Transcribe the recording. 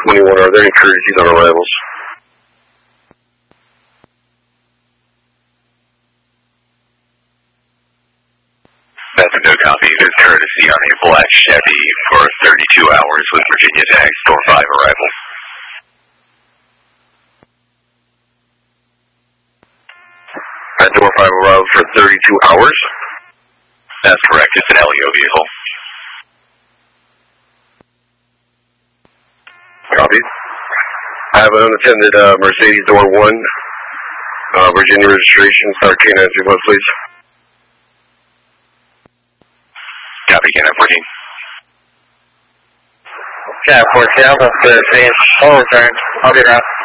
21, are there any courtesies on arrivals? That's a no copy. There's courtesy on a black Chevy for 32 hours with Virginia tags, door 5 arrival. At door 5 arrival for 32 hours? That's correct. It's an LEO vehicle. Copy. I have an unattended Mercedes door 1, Virginia registration, start K9 please. Copy, K9 14. K9 14, I'll go to the scene. I'll return. I'll be around.